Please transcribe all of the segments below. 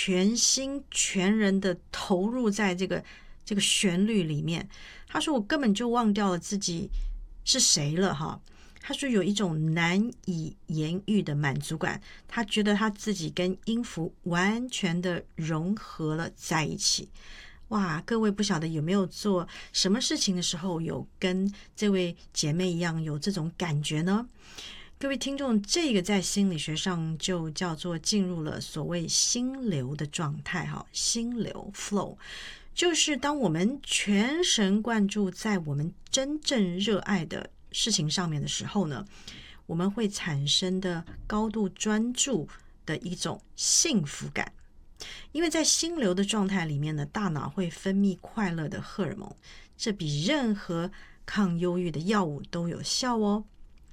全心全人的投入在这个旋律里面。他说我根本就忘掉了自己是谁了哈。他说有一种难以言喻的满足感，他觉得他自己跟音符完全的融合了在一起。哇，各位不晓得有没有做什么事情的时候有跟这位姐妹一样有这种感觉呢？各位听众，这个在心理学上就叫做进入了所谓心流的状态哈，心流 flow。就是当我们全神贯注在我们真正热爱的事情上面的时候呢，我们会产生的高度专注的一种幸福感。因为在心流的状态里面呢，大脑会分泌快乐的荷尔蒙，这比任何抗忧郁的药物都有效哦。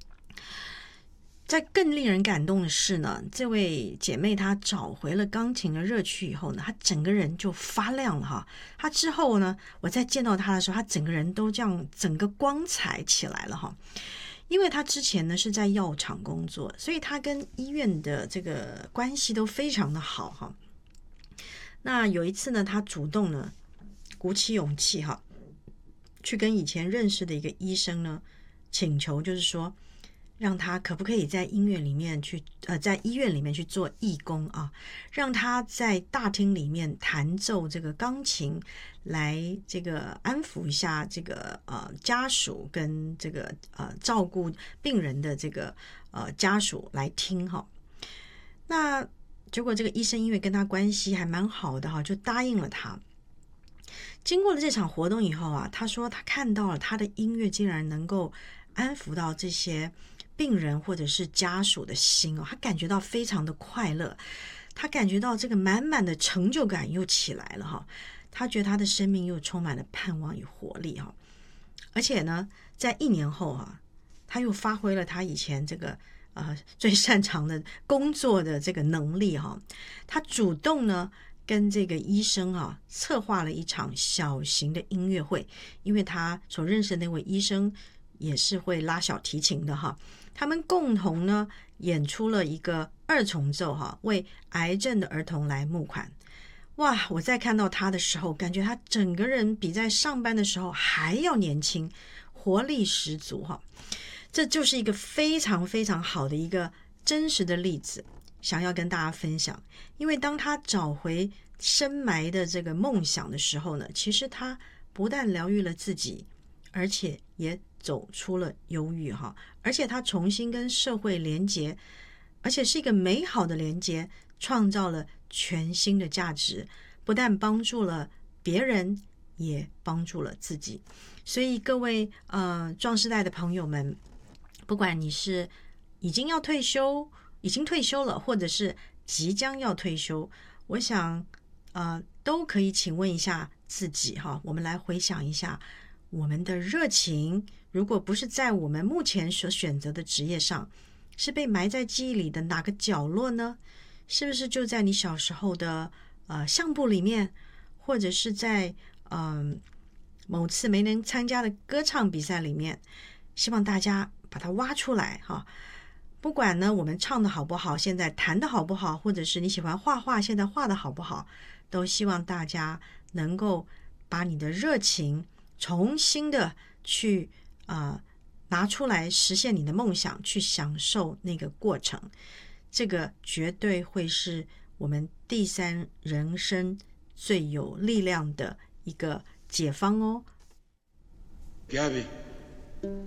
在更令人感动的是呢，这位姐妹她找回了钢琴的乐趣以后呢，她整个人就发亮了哈。她之后呢，我再见到她的时候，她整个人都这样整个光彩起来了哈。因为她之前呢是在药厂工作，所以她跟医院的这个关系都非常的好哈。那有一次呢，她主动呢鼓起勇气哈，去跟以前认识的一个医生呢请求，就是说让他可不可以在医院里面去做义工啊，让他在大厅里面弹奏这个钢琴，来这个安抚一下这个家属跟这个照顾病人的这个家属来听哈。那结果这个医生因为跟他关系还蛮好的哈，就答应了他。经过了这场活动以后啊，他说他看到了他的音乐竟然能够安抚到这些病人或者是家属的心哦，他感觉到非常的快乐，他感觉到这个满满的成就感又起来了哈，他觉得他的生命又充满了盼望与活力哈，而且呢，在1年后啊，他又发挥了他以前这个最擅长的工作的这个能力哈，他主动呢跟这个医生啊策划了一场小型的音乐会，因为他所认识的那位医生也是会拉小提琴的哈，他们共同呢演出了一个2重奏哈，为癌症的儿童来募款。哇，我在看到他的时候，感觉他整个人比在上班的时候还要年轻，活力十足哈。这就是一个非常非常好的一个真实的例子，想要跟大家分享。因为当他找回深埋的这个梦想的时候呢，其实他不但疗愈了自己，而且也走出了忧郁哈，而且他重新跟社会连结，而且是一个美好的连结，创造了全新的价值，不但帮助了别人，也帮助了自己。所以各位壮世代的朋友们，不管你是已经退休了，或者是即将要退休，我想都可以请问一下自己哈，我们来回想一下，我们的热情如果不是在我们目前所选择的职业上，是被埋在记忆里的哪个角落呢？是不是就在你小时候的相簿里面，或者是在某次没能参加的歌唱比赛里面？希望大家把它挖出来哈。不管呢我们唱的好不好，现在弹的好不好，或者是你喜欢画画，现在画的好不好，都希望大家能够把你的热情重新的去拿出来，实现你的梦想，去享受那个过程。这个绝对会是我们第3人生最有力量的一个解方哦。 Gabby